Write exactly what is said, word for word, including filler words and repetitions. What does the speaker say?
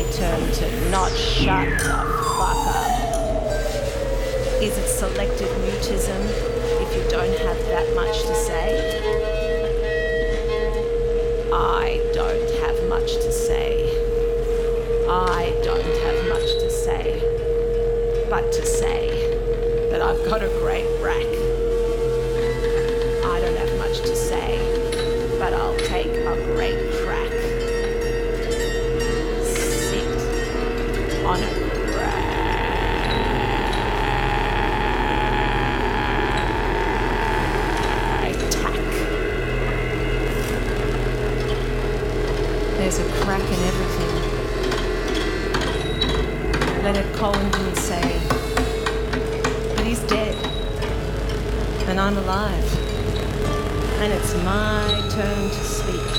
my turn to not shut the fuck up. Is it selective mutism if you don't have that much to say? I don't have much to say. I don't have much to say, but to say that I've got a great rack. I don't have much to say, but I'll take a great crack. Sit on a There's a crack in everything. Leonard Collingwood say, but he's dead, and I'm alive, and it's my turn to speak.